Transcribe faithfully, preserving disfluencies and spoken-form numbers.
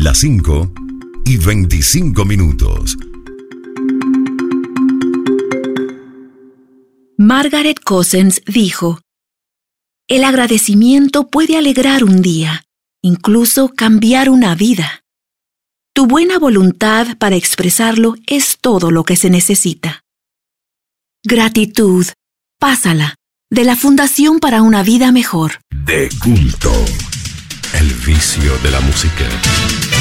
Las cinco y veinticinco minutos. Margaret Cousins dijo: el agradecimiento puede alegrar un día, incluso cambiar una vida. Tu buena voluntad para expresarlo es todo lo que se necesita. Gratitud, pásala, de la Fundación para una Vida Mejor. De culto, el vicio de la música.